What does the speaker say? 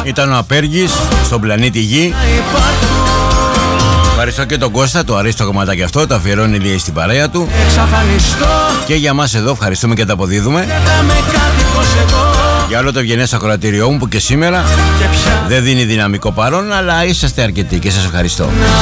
Ήταν ο Απέργης στον πλανήτη Γη. Ευχαριστώ και τον Κώστα, το αρέσει το κομματάκι αυτό, το αφιερώνει λίγο στην παρέα του. Και για μας εδώ ευχαριστούμε και τα αποδίδουμε. Για όλο το ευγενές ακροατήριό μου που και σήμερα δεν δίνει δυναμικό παρόν, αλλά είσαστε αρκετοί και σας ευχαριστώ.